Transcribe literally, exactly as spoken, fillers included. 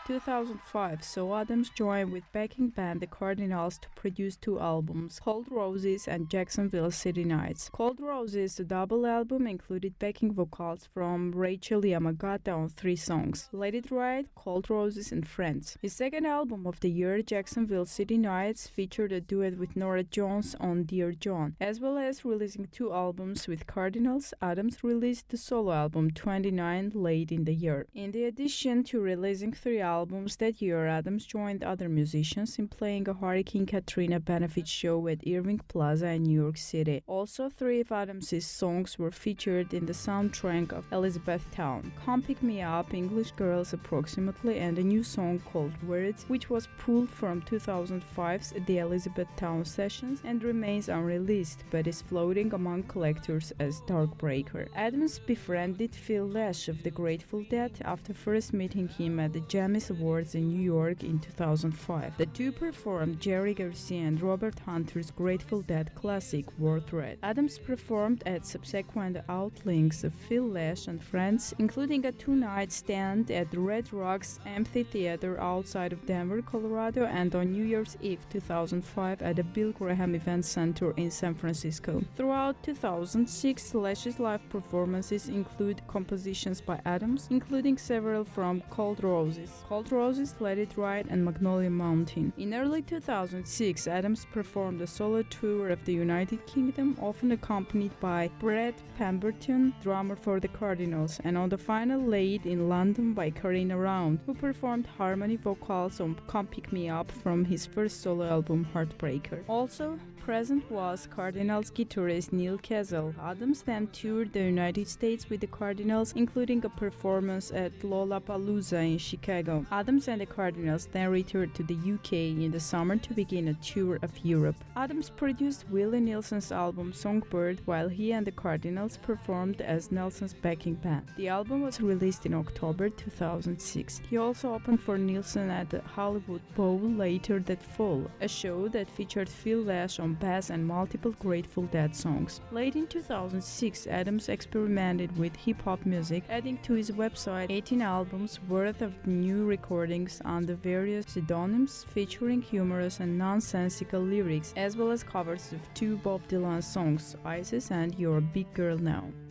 two thousand five saw Adams join with backing band The Cardinals to produce two albums, Cold Roses and Jacksonville City Nights. Cold Roses, the double album, included backing vocals from Rachel Yamagata on three songs, Let It Ride, Cold Roses, and Friends. His second album of the year, Jacksonville City Nights, featured a duet with Norah Jones on Dear John. As well as releasing two albums with Cardinals, Adams released the solo album twenty-nine late in the year. In the addition to releasing three albums that year, Adams joined other musicians in playing a Hurricane Katrina benefit show at Irving Plaza in New York City. Also, three of Adams's songs were featured in the soundtrack of Elizabethtown: Come Pick Me Up, English Girls Approximately, and a new song called Words, which was pulled from two thousand five's The Elizabethtown Sessions and remains unreleased, but is floating among collectors as Darkbreaker. Adams befriended Phil Lesh of the Grateful Dead after first meeting him at the Jammys Awards in New York in two thousand five. The two performed Jerry Garcia and Robert Hunter's Grateful Dead classic Worth Red. Adams performed at subsequent outings of Phil Lesh and friends, including a two-night stand at the Red Rocks Amphitheater outside of Denver, Colorado, and on New Year's Eve two thousand five at the Bill Graham Event Center in San Francisco. Throughout two thousand six, Lesh's live performances include compositions by Adams, including several from Cold Roses, Cold Roses, Let It Ride, and Magnolia Mountain. In early two thousand six, Adams performed a solo tour of the United Kingdom, often accompanied by Brett Pemberton, drummer for the Cardinals, and on the final late in London by Karina Round, who performed harmony vocals on Come Pick Me Up from his first solo album Heartbreaker. Also present was Cardinals guitarist Neil Castle. Adams then toured the United States with the Cardinals, including a performance at Lollapalooza in Chicago. Adams and the Cardinals then returned to the U K in the summer to begin a tour of Europe. Adams produced Willie Nelson's album Songbird, while he and the Cardinals performed as Nelson's backing band. The album was released in October two thousand six. He also opened for Nilsson at the Hollywood Bowl later that fall, a show that featured Phil Lesh on bass and multiple Grateful Dead songs. Late in two thousand six, Adams experimented with hip-hop music, adding to his website eighteen albums worth of new recordings under various pseudonyms featuring humorous and nonsensical lyrics, as well as covers of two Bob Dylan songs, Isis and You're a Big Girl Now.